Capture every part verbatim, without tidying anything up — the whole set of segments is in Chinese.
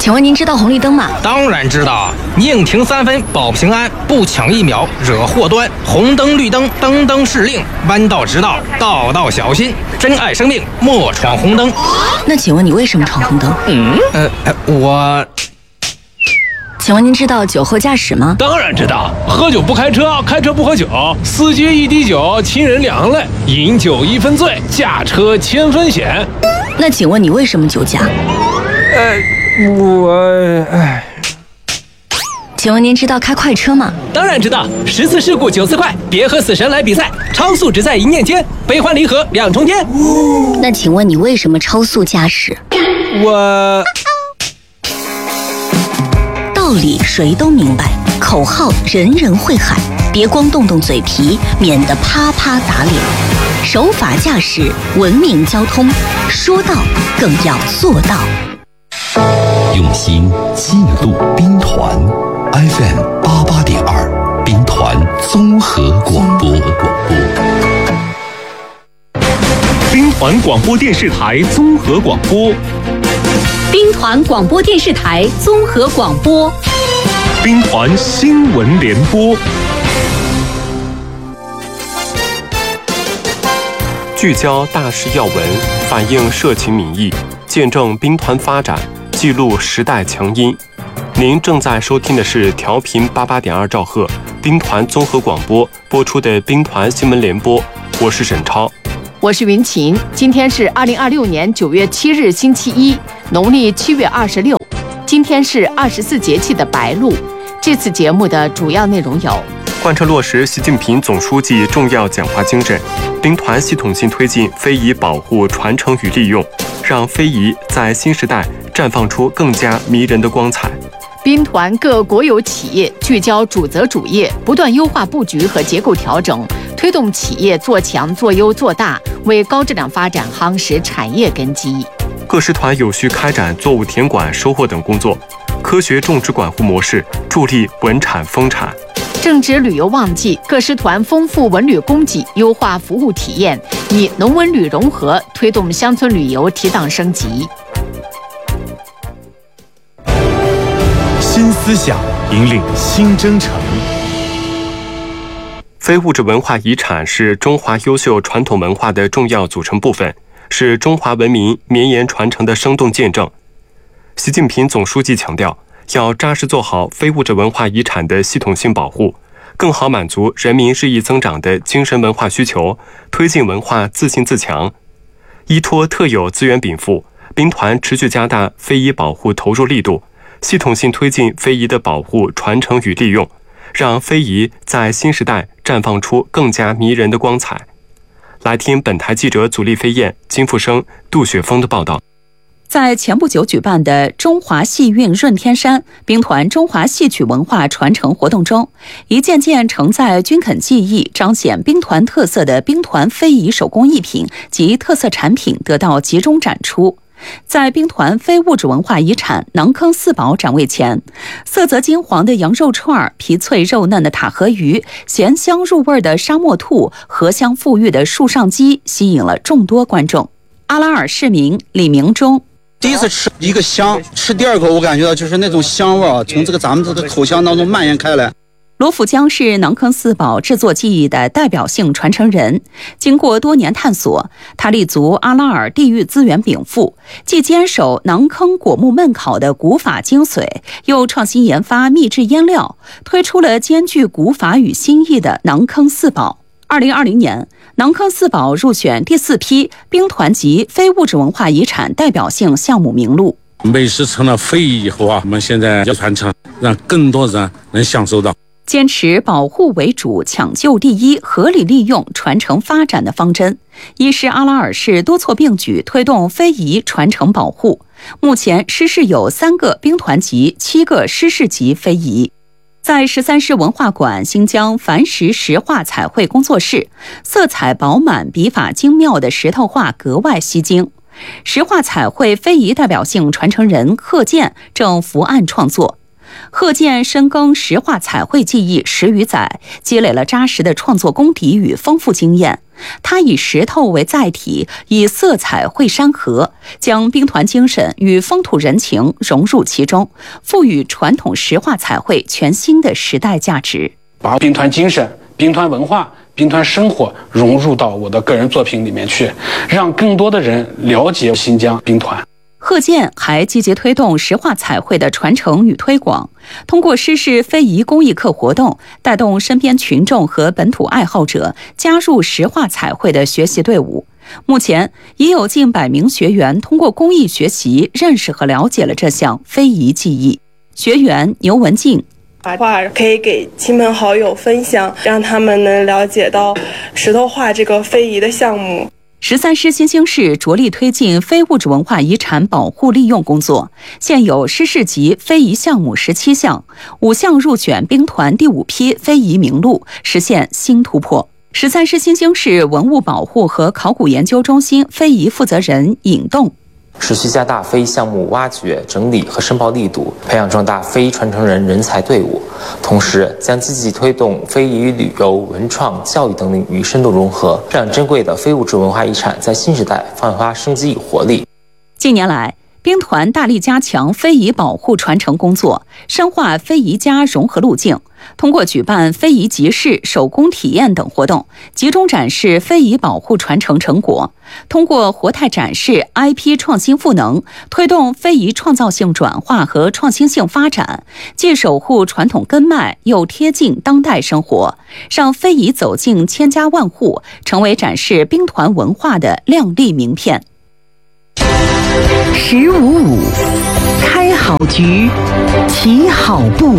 请问您知道红绿灯吗？ 当然知道，宁停三分保平安，不抢一秒惹祸端。红灯绿灯，灯灯是令，弯道直道，道道小心。珍爱生命，莫闯红灯。 那请问你为什么闯红灯？ 嗯，呃，呃我。 请问您知道酒后驾驶吗？ 当然知道，喝酒不开车，开车不喝酒，司机一滴酒，亲人两泪，饮酒一分醉，驾车千分险。 那请问你为什么酒驾？ 呃，我，哎。 请问您知道开快车吗？ 当然知道，十次事故九次快，别和死神来比赛，超速只在一念间，悲欢离合两重天。 那请问你为什么超速驾驶？ 我。 道理谁都明白，口号人人会喊，别光动动嘴皮，免得啪啪打脸。守法驾驶，文明交通，说到更要做到。 用心记录兵团 F M 八八点二，兵团综合广播。 兵团广播电视台综合广播。 兵团广播电视台综合广播， 兵团新闻联播， 聚焦大事要闻，反映社情民意，见证兵团发展，记录时代强音。您正在收听的是调频八八点二兆赫兵团综合广播播出的兵团新闻联播，我是沈超。 我是云琴，今天是二零二六年九月七日星期一，农历七月二十六，今天是二十四节气的白露。这次节目的主要内容有： 贯彻落实习近平总书记重要讲话精神，兵团系统性推进非遗保护、传承与利用，让非遗在新时代绽放出更加迷人的光彩。 兵团各国有企业聚焦主责主业，不断优化布局和结构调整，推动企业做强、做优、做大，为高质量发展夯实产业根基。 各师团有序开展作物田管、收获等工作，科学种植管护模式助力稳产丰产。 正值旅游旺季，各师团丰富文旅供给，优化服务体验，以农文旅融合，推动乡村旅游提档升级。 新思想引领新征程。 非物质文化遗产是中华优秀传统文化的重要组成部分，是中华文明绵延传承的生动见证。习近平总书记强调，要扎实做好非物质文化遗产的系统性保护，更好满足人民日益增长的精神文化需求，推进文化自信自强。依托特有资源禀赋，兵团持续加大非遗保护投入力度，系统性推进非遗的保护、传承与利用，让非遗在新时代绽放出更加迷人的光彩。来听本台记者祖丽飞燕、金富生、杜雪峰的报道。 在前不久举办的中华戏韵润天山兵团中华戏曲文化传承活动中，一件件承载军垦技艺、彰显兵团特色的兵团非遗手工艺品及特色产品得到集中展出。在兵团非物质文化遗产囊坑四宝展位前，色泽金黄的羊肉串、皮脆肉嫩的塔河鱼、咸香入味的沙漠兔、荷香馥郁的树上鸡吸引了众多观众。阿拉尔市民李明忠， 第一次吃一个香，吃第二口我感觉到就是那种香味儿从这个咱们这个口腔当中蔓延开来。 罗浮江是囊坑四宝制作技艺的代表性传承人，经过多年探索，他立足阿拉尔地域资源禀赋，既坚守囊坑果木焖烤的古法精髓，又创新研发秘制腌料，推出了兼具古法与新意的囊坑四宝。二零二零年，囊坑四宝入选第四批兵团级非物质文化遗产代表性项目名录。 美食成了非遗以后啊，我们现在要传承，让更多人能享受到。 坚持保护为主、抢救第一、合理利用、传承发展的方针，伊施阿拉尔市多措并举推动非遗传承保护。目前失事有三个兵团级、七个失事级非遗。在十三市文化馆新疆繁石石画彩绘工作室，色彩饱满、笔法精妙的石头画格外吸睛。石画彩绘非遗代表性传承人贺建正伏案创作。 贺建深耕石化彩绘技艺十余载，积累了扎实的创作功底与丰富经验。他以石头为载体，以色彩绘山河，将兵团精神与风土人情融入其中，赋予传统石化彩绘全新的时代价值。 把兵团精神、兵团文化、兵团生活融入到我的个人作品里面去，让更多的人了解新疆兵团。 贺建还积极推动石化彩绘的传承与推广，通过师事非遗公益课活动，带动身边群众和本土爱好者加入石化彩绘的学习队伍。目前已有近百名学员通过公益学习认识和了解了这项非遗技艺。学员牛文静， 把画可以给亲朋好友分享，让他们能了解到石头画这个非遗的项目。 十三师新兴市着力推进非物质文化遗产保护利用工作，现有师事级非遗项目十七项，五项入选兵团第五批非遗名录，实现新突破。十三师新兴市文物保护和考古研究中心非遗负责人尹栋， 持续加大非遗项目挖掘、整理和申报力度，培养壮大非遗传承人人才队伍。同时，将积极推动非遗与旅游、文创、教育等领域深度融合，让珍贵的非物质文化遗产在新时代焕发生机与活力。 近年来，兵团大力加强非遗保护传承工作，深化非遗家融合路径，通过举办非遗集市、手工体验等活动，集中展示非遗保护传承成果。通过活态展示、I P 创新赋能，推动非遗创造性转化和创新性发展，既守护传统根脉，又贴近当代生活，让非遗走进千家万户，成为展示兵团文化的亮丽名片。 十五五，开好局，起好步。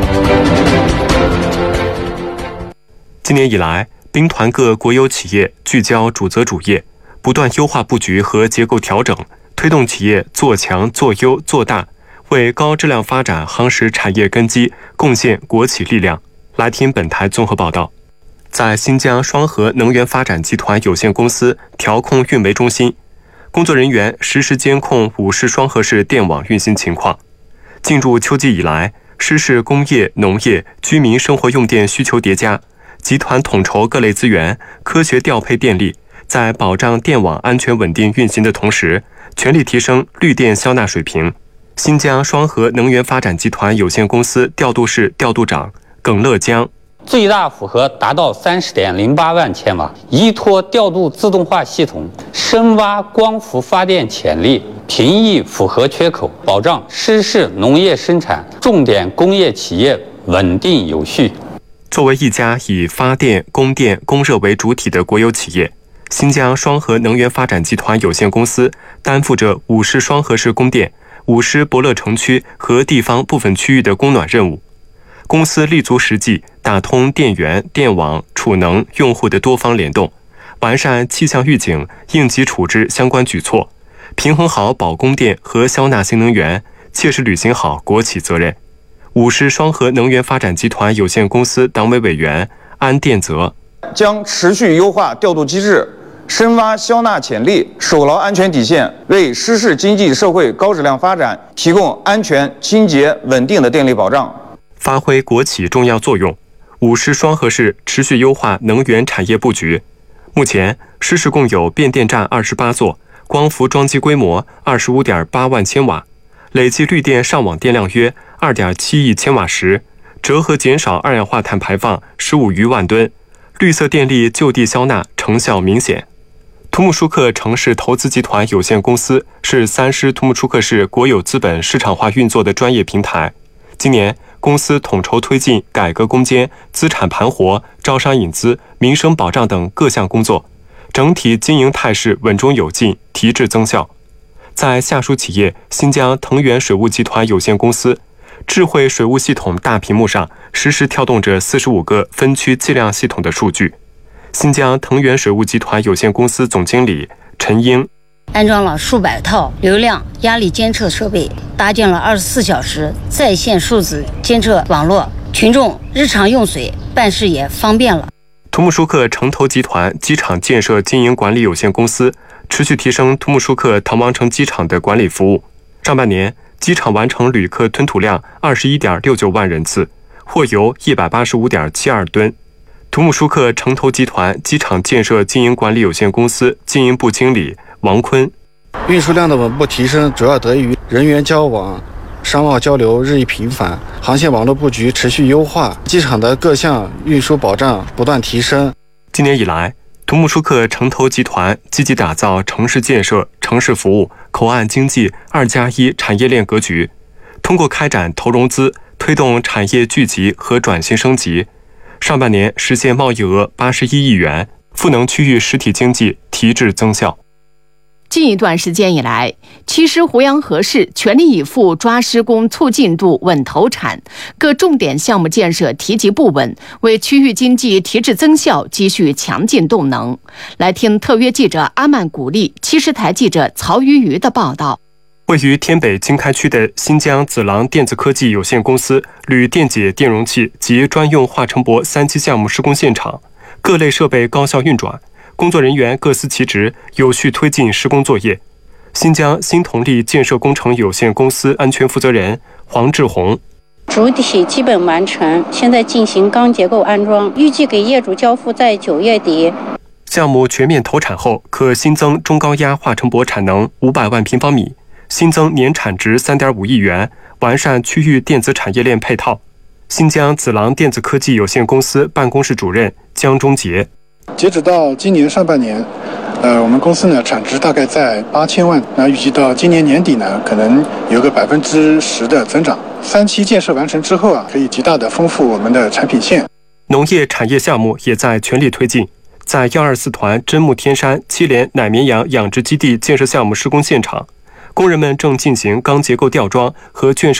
今年以来，兵团各国有企业聚焦主责主业，不断优化布局和结构调整，推动企业做强、做优、做大，为高质量发展夯实产业根基，贡献国企力量。来听本台综合报道。在新疆双核能源发展集团有限公司调控运维中心，工作人员实时监控五市双核市电网运行情况。进入秋季以来，市市工业、农业、居民生活用电需求叠加，集团统筹各类资源，科学调配电力，在保障电网安全稳定运行的同时，全力提升绿电消纳水平。新疆双核能源发展集团有限公司调度室调度长耿乐江， 最大负荷达到三十点零八万千瓦，依托调度自动化系统，深挖光伏发电潜力，平抑负荷缺口，保障市市农业生产重点工业企业稳定有序。 作为一家以发电、供电、供热为主体的国有企业，新疆双核能源发展集团有限公司担负着五市双核市供电、五市博乐城区和地方部分区域的供暖任务。公司立足实际，打通电源、电网、储能、用户的多方联动，完善气象预警、应急处置相关举措，平衡好保供电和消纳新能源，切实履行好国企责任。五市双核能源发展集团有限公司党委委员安殿泽， 将持续优化调度机制，深挖消纳潜力，守牢安全底线，为市市经济社会高质量发展提供安全、清洁、稳定的电力保障。 发挥国企重要作用，五市双核市持续优化能源产业布局。目前，市市共有变电站二十八座，光伏装机规模二十五点八万千瓦，累计绿电上网电量约二点七亿千瓦时，折合减少二氧化碳排放十五余万吨，绿色电力就地消纳成效明显。土木舒克城市投资集团有限公司是三师土木舒克市国有资本市场化运作的专业平台。今年，公司统筹推进改革攻坚、资产盘活、招商引资、民生保障等各项工作，整体经营态势稳中有进，提质增效。在下属企业新疆腾源水务集团有限公司，智慧水务系统大屏幕上实时跳动着四十五个分区计量系统的数据。新疆腾源水务集团有限公司总经理陈英， 安装了数百套流量压力监测设备，搭建了二十四小时在线数字监测网络，群众日常用水办事也方便了。 土木舒克城投集团机场建设经营管理有限公司持续提升土木舒克唐王城机场的管理服务。上半年， 机场完成旅客吞吐量二十一点六九万人次，货油一百八十五点七二吨。土木舒克城投集团机场建设经营管理有限公司经营部经理王坤： 运输量的稳步提升，主要得益于人员交往、商贸交流日益频繁，航线网络布局持续优化，机场的各项运输保障不断提升。 今年以来，土木舒克城投集团积极打造城市建设、城市服务、口岸经济二加一产业链格局，通过开展投融资，推动产业聚集和转型升级。上半年实现贸易额八十一亿元，赋能区域实体经济提质增效。 近一段时间以来，其实湖阳河市全力以赴抓施工促进度、稳投产，各重点项目建设提及不稳，为区域经济提质增效积蓄强劲动能。来听特约记者阿曼古丽、七十台记者曹瑜瑜的报道。 位于天北经开区的新疆子郎电子科技有限公司铝电解电容器及专用化成铂三期项目施工现场，各类设备高效运转，工作人员各司其职，有序推进施工作业。新疆新同力建设工程有限公司安全负责人黄志红： 主体基本完成，现在进行钢结构安装，预计给业主交付在九月底。 项目全面投产后，可新增中高压化成铂产能五百万平方米，新增年产值三点五亿元，完善区域电子产业链配套。新疆子郎电子科技有限公司办公室主任江忠杰： 截止到今年上半年，呃，我们公司呢产值大概在八千万，那预计到今年年底呢，可能有个百分之十的增长。三期建设完成之后啊，可以极大的丰富我们的产品线。 农业产业项目也在全力推进，在幺二四团真木天山七连奶绵羊养殖基地建设项目施工现场，工人们正进行钢结构吊装和圈